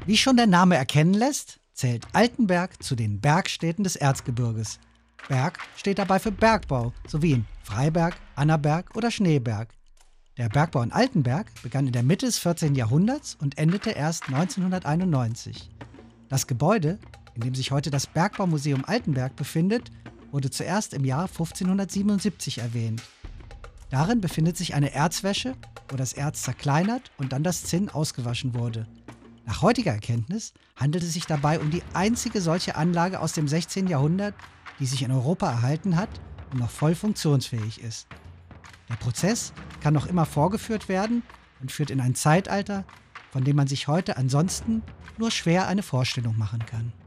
Wie schon der Name erkennen lässt, zählt Altenberg zu den Bergstädten des Erzgebirges. Berg steht dabei für Bergbau, so wie in Freiberg, Annaberg oder Schneeberg. Der Bergbau in Altenberg begann in der Mitte des 14. Jahrhunderts und endete erst 1991. Das Gebäude, in dem sich heute das Bergbaumuseum Altenberg befindet, wurde zuerst im Jahr 1577 erwähnt. Darin befindet sich eine Erzwäsche, wo das Erz zerkleinert und dann das Zinn ausgewaschen wurde. Nach heutiger Erkenntnis handelt es sich dabei um die einzige solche Anlage aus dem 16. Jahrhundert, die sich in Europa erhalten hat und noch voll funktionsfähig ist. Der Prozess kann noch immer vorgeführt werden und führt in ein Zeitalter, von dem man sich heute ansonsten nur schwer eine Vorstellung machen kann.